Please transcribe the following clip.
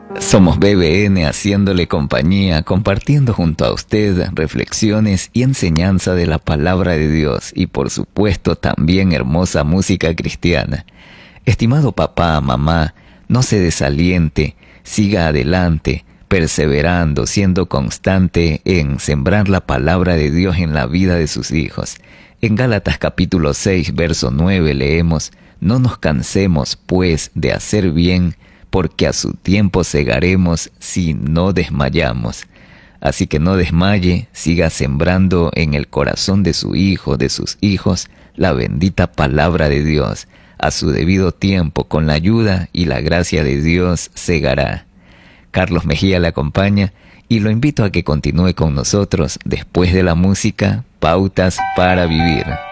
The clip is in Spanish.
Somos BBN haciéndole compañía, compartiendo junto a usted reflexiones y enseñanza de la palabra de Dios y por supuesto también hermosa música cristiana. Estimado papá, mamá, no se desaliente, siga adelante, perseverando, siendo constante en sembrar la palabra de Dios en la vida de sus hijos. En Gálatas capítulo 6, verso 9 leemos: no nos cansemos, pues, de hacer bien, porque a su tiempo segaremos si no desmayamos. Así que no desmaye, siga sembrando en el corazón de su hijo, de sus hijos, la bendita palabra de Dios. A su debido tiempo, con la ayuda y la gracia de Dios, segará. Carlos Mejía le acompaña y lo invito a que continúe con nosotros después de la música, Pautas para Vivir.